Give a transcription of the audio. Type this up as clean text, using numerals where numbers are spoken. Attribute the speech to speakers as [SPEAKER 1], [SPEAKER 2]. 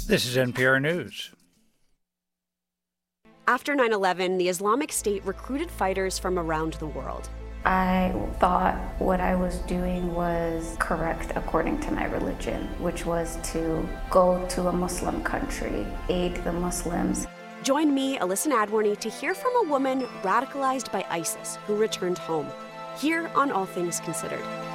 [SPEAKER 1] This is NPR News.
[SPEAKER 2] After 9/11, the Islamic State recruited fighters from around the world.
[SPEAKER 3] I thought what I was doing was correct according to my religion, which was to go to a Muslim country, aid the Muslims.
[SPEAKER 2] Join me, Alyssa Nadworny, to hear from a woman radicalized by ISIS who returned home. Here on All Things Considered.